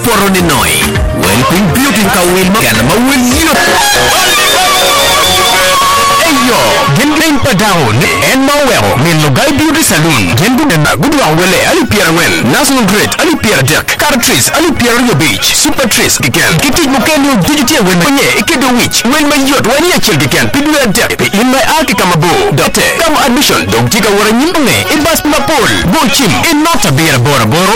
poro ni noi. Well, pin beauty ka will ma kana ma will you. Ayo, gen pa down and mawel min Lugai Beauty Salon. Gen bu na good wa wele ali pier well. National Great ali pier deck. Cartris ali pier yo beach. Super Tris gigan. Kiti muken yo digiti when nye ikedo witch. When my yacht when ya chil gigan. Pidu deck in my arki kamabo. Dote. Come admission dog jiga wara nyimne. Ibas mapol. Go chim in not a beer bora boro.